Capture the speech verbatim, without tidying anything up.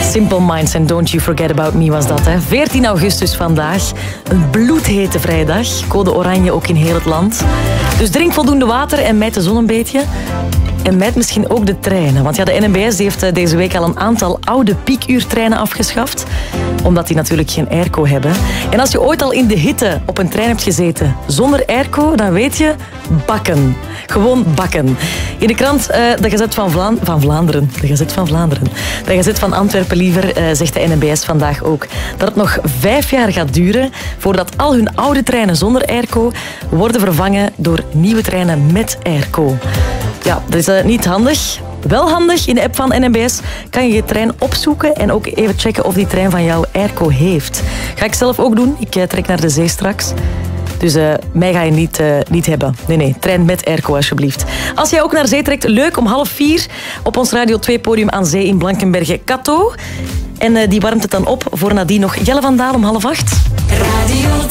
Simple Minds and Don't You Forget About Me was dat. Hè. veertien augustus vandaag. Een bloedhete vrijdag. Code oranje ook in heel het land. Dus drink voldoende water en mijt de zon een beetje. En mijt misschien ook de treinen. Want ja, de N M B S die heeft deze week al een aantal oude piekuurtreinen afgeschaft. Omdat die natuurlijk geen airco hebben. En als je ooit al in de hitte op een trein hebt gezeten zonder airco, dan weet je, bakken. Gewoon bakken. In de krant uh, de Gazet van, Vla- van Vlaanderen. De Gazet van Vlaanderen. De Gazet van Antwerpen liever, uh, zegt de N M B S vandaag ook, dat het nog vijf jaar gaat duren voordat al hun oude treinen zonder airco worden vervangen door nieuwe treinen met airco. Ja, dat is uh, niet handig. Wel handig, in de app van N M B S kan je je trein opzoeken en ook even checken of die trein van jou airco heeft. Ga ik zelf ook doen. Ik uh, trek naar de zee straks. Dus uh, mij ga je niet, uh, niet hebben. Nee, nee, trein met airco alsjeblieft. Als jij ook naar zee trekt, leuk, om half vier op ons Radio twee podium aan zee in Blankenberge. Kato. En uh, die warmt het dan op voor nadien nog Jelle van Daal om half acht. Radio